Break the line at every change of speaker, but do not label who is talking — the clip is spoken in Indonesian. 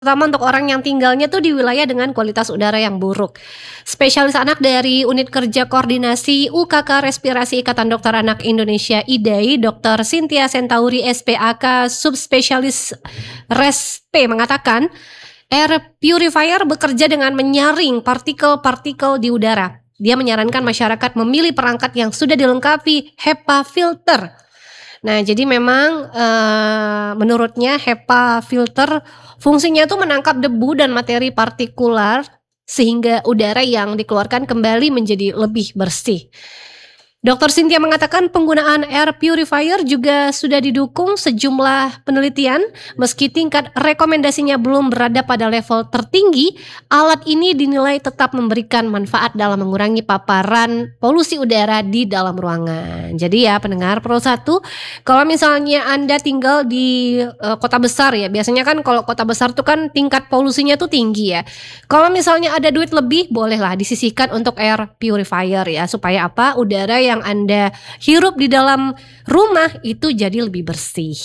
terutama untuk orang yang tinggalnya tuh di wilayah dengan kualitas udara yang buruk. Spesialis anak dari Unit Kerja Koordinasi UKK Respirasi Ikatan Dokter Anak Indonesia IDAI, Dr. Cynthia Sentauri SPAK Subspesialis Resp mengatakan, air purifier bekerja dengan menyaring partikel-partikel di udara. Dia menyarankan masyarakat memilih perangkat yang sudah dilengkapi HEPA filter. Nah, jadi memang menurutnya HEPA filter fungsinya tuh menangkap debu dan materi partikular sehingga udara yang dikeluarkan kembali menjadi lebih bersih. Dr. Cynthia mengatakan penggunaan air purifier juga sudah didukung sejumlah penelitian. Meski tingkat rekomendasinya belum berada pada level tertinggi, alat ini dinilai tetap memberikan manfaat dalam mengurangi paparan polusi udara di dalam ruangan. Jadi ya pendengar Pro 1, kalau misalnya Anda tinggal di kota besar ya, biasanya kan kalau kota besar tuh kan tingkat polusinya tuh tinggi ya. Kalau misalnya ada duit lebih, bolehlah disisihkan untuk air purifier ya, supaya apa? Udara yang Anda hirup di dalam rumah itu jadi lebih bersih.